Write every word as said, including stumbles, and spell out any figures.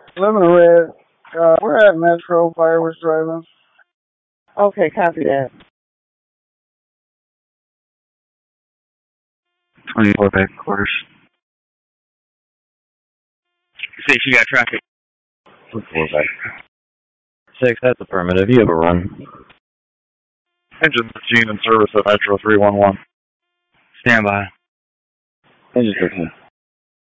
Living red. Uh, we're at Metro. Fire was driving. Okay, copy that. twenty-four back quarters. Six, you got traffic. Four back. Six, that's affirmative. You have a run. Engine thirteen in service at Metro three one one. Stand by. Engine thirteen.